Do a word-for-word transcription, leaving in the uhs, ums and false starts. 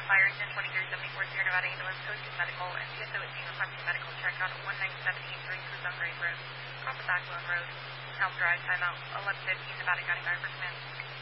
Fire ten twenty-three seventy-four Sierra Nevada ambulance code two medical and C S O is being requesting medical check out at one nine seven eight three Cruz on Grave Road, off the Backbone Road, South Drive, timeout eleven fifteen Nevada County Fire Personnel.